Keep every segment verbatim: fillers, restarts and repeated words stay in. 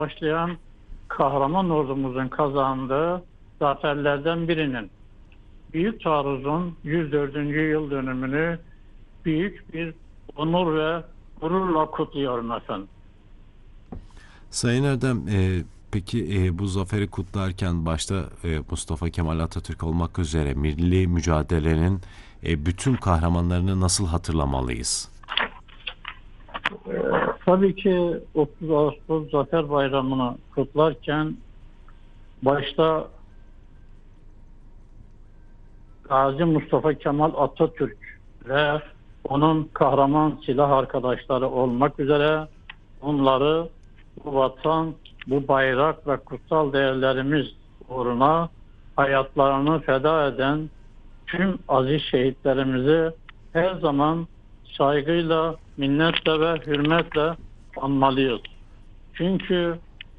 başlayan kahraman ordumuzun kazandığı zaferlerden birinin Büyük Taarruz'un yüz dördüncü yıl dönümünü büyük bir onur ve gururla kutluyorum efendim. Sayın Erdem, e, peki e, bu zaferi kutlarken başta e, Mustafa Kemal Atatürk olmak üzere milli mücadelenin e, bütün kahramanlarını nasıl hatırlamalıyız? Ee, tabii ki otuz Ağustos Zafer Bayramı'nı kutlarken başta Gazi Mustafa Kemal Atatürk ve onun kahraman silah arkadaşları olmak üzere onları bu vatan, bu bayrak ve kutsal değerlerimiz uğruna hayatlarını feda eden tüm aziz şehitlerimizi her zaman saygıyla, minnetle ve hürmetle anmalıyız. Çünkü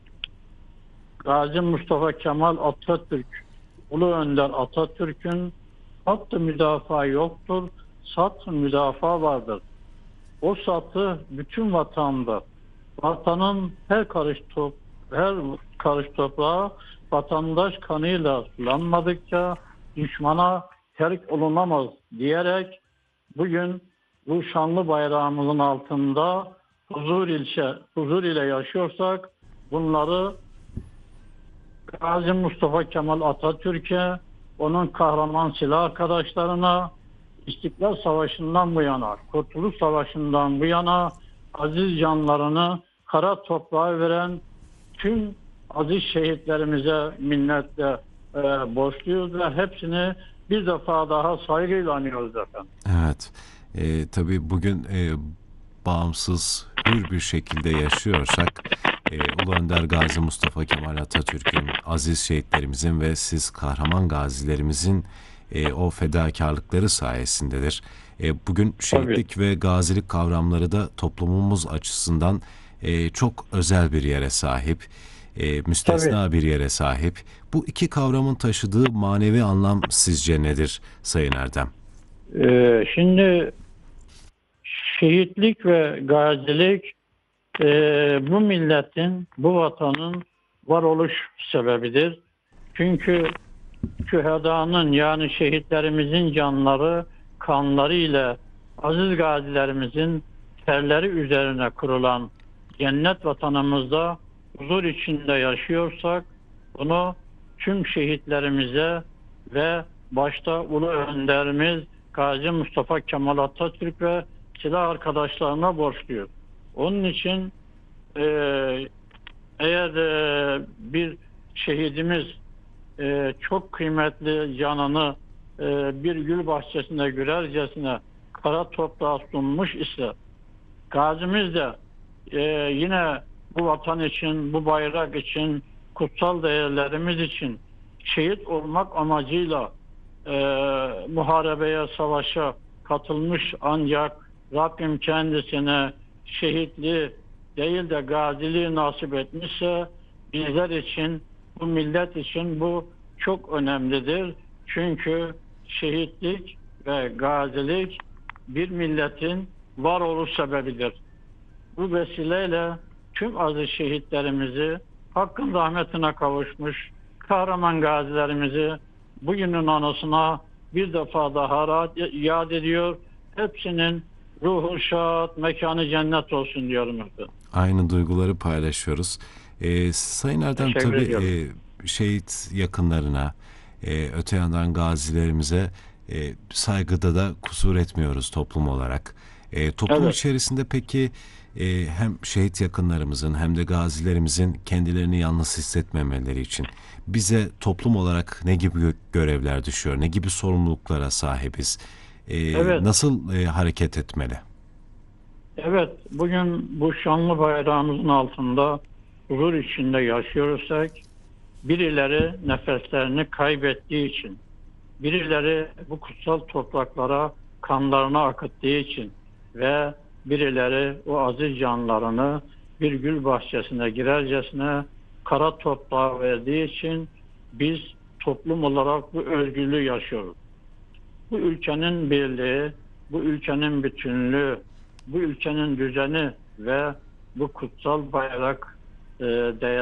Gazi Mustafa Kemal Atatürk, Ulu Önder Atatürk'ün hattı müdafaa yoktur, sat müdafaa vardır. O satı bütün vatanda, vatanın her karış top, her karış toprağı vatandaş kanıyla sulanmadıkça düşmana terk olunamaz diyerek bugün bu şanlı bayrağımızın altında huzur ilçe, huzur ile yaşıyorsak bunları Gazi Mustafa Kemal Atatürk'e, onun kahraman silah arkadaşlarına, İstiklal Savaşı'ndan bu yana, Kurtuluş Savaşı'ndan bu yana aziz canlarını kara toprağa veren tüm aziz şehitlerimize minnetle e, borçluyuz ve hepsini bir defa daha saygıyla anıyoruz efendim. Evet, e, tabii bugün e, bağımsız, hür bir şekilde yaşıyorsak, e, Ulu Önder Gazi Mustafa Kemal Atatürk'ün, aziz şehitlerimizin ve siz kahraman gazilerimizin e, o fedakarlıkları sayesindedir. E, bugün şehitlik Tabii. ve gazilik kavramları da toplumumuz açısından e, çok özel bir yere sahip, e, Tabii. müstesna bir yere sahip. Bu iki kavramın taşıdığı manevi anlam sizce nedir Sayın Erdem? Ee, şimdi şehitlik ve gazilik e, bu milletin, bu vatanın varoluş sebebidir. Çünkü şühedanın yani şehitlerimizin canları, kanları ile aziz gazilerimizin terleri üzerine kurulan cennet vatanımızda huzur içinde yaşıyorsak bunu tüm şehitlerimize ve başta Ulu Önderimiz Gazi Mustafa Kemal Atatürk ve silah arkadaşlarına borçluyuz. Onun için e, eğer e, bir şehidimiz e, çok kıymetli canını e, bir gül bahçesinde gürercesine kara toprağa sunmuş ise gazimiz de e, yine bu vatan için, bu bayrak için, kutsal değerlerimiz için şehit olmak amacıyla e, muharebeye, savaşa katılmış ancak Rabbim kendisine şehitliği değil de gaziliği nasip etmişse bizler için, bu millet için bu çok önemlidir. Çünkü şehitlik ve gazilik bir milletin varoluş sebebidir. Bu vesileyle tüm aziz şehitlerimizi, Hakk'ın rahmetine kavuşmuş kahraman gazilerimizi bugünün anısına bir defa daha yad ediyor. Hepsinin ruhu şad, mekanı cennet olsun diyorum efendim. Aynı duyguları paylaşıyoruz. Ee, Sayın Erdem, Teşekkür tabii ediyorum. e, şehit yakınlarına, e, öte yandan gazilerimize e, saygıda da kusur etmiyoruz toplum olarak. E, toplum Evet. içerisinde peki e, hem şehit yakınlarımızın hem de gazilerimizin kendilerini yalnız hissetmemeleri için bize toplum olarak ne gibi gö- görevler düşüyor, ne gibi sorumluluklara sahibiz, E, Evet. nasıl e, hareket etmeli? Evet. Bugün bu şanlı bayrağımızın altında huzur içinde yaşıyorsak birileri nefeslerini kaybettiği için, birileri bu kutsal topraklara kanlarını akıttığı için ve birileri o aziz canlarını bir gül bahçesine girercesine kara toprağa verdiği için biz toplum olarak bu özgürlüğü yaşıyoruz. Bu ülkenin birliği, bu ülkenin bütünlüğü, bu ülkenin düzeni ve bu kutsal bayrak değerli